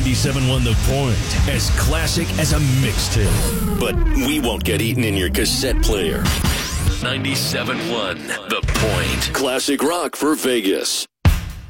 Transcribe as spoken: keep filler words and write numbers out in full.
ninety-seven point one The Point, as classic as a mixtape. But we won't get eaten in your cassette player. ninety-seven point one The Point. Classic rock for Vegas.